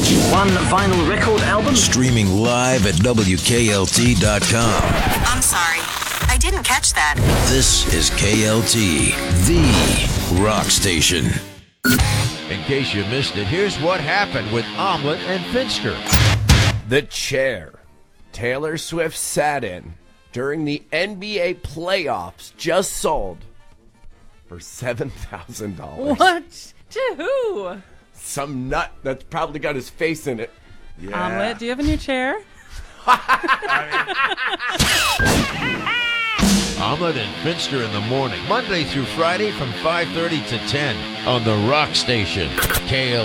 One vinyl record album. Streaming live at WKLT.com. I'm sorry. I didn't catch that. This is KLT, the rock station. In case you missed it, here's what happened with Omelette and Finster. The chair Taylor Swift sat in during the NBA playoffs just sold for $7,000. What? To who? Some nut that's probably got his face in it. Yeah. Omelette, do you have a new chair? Omelette and Finster in the morning, Monday through Friday from 5:30 to 10 on the Rock Station, KLT.